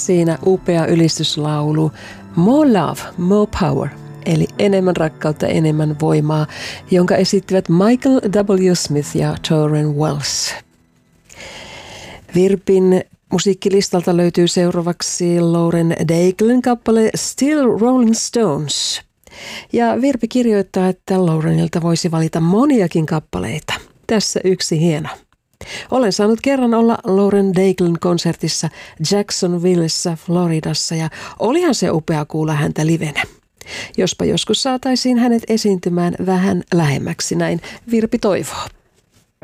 siinä upea ylistyslaulu More Love, More Power, eli enemmän rakkautta, enemmän voimaa, jonka esittivät Michael W. Smith ja Tauren Wells. Virpin musiikkilistalta löytyy seuraavaksi Lauren Daiglen kappale Still Rolling Stones. Ja Virpi kirjoittaa, että Laurenilta voisi valita moniakin kappaleita. Tässä yksi hieno. Olen saanut kerran olla Lauren Daiglen konsertissa Jacksonvillessä, Floridassa, ja olihan se upea kuulla häntä livenä. Jospa joskus saataisiin hänet esiintymään vähän lähemmäksi, näin Virpi toivoo.